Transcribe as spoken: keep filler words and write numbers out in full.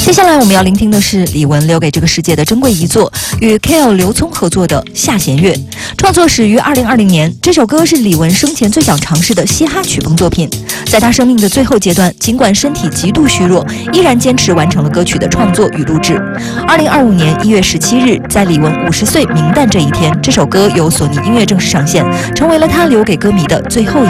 接下来我们要聆听的是李玟留给这个世界的珍贵遗作，与 K L 刘聪合作的《下弦月》。创作始于二零二零年，这首歌是李玟生前最想尝试的嘻哈曲风作品。在她生命的最后阶段，尽管身体极度虚弱，依然坚持完成了歌曲的创作与录制。二零二五年一月十七日，在李玟五十岁冥诞这一天，这首歌由索尼音乐正式上线，成为了她留给歌迷的最后一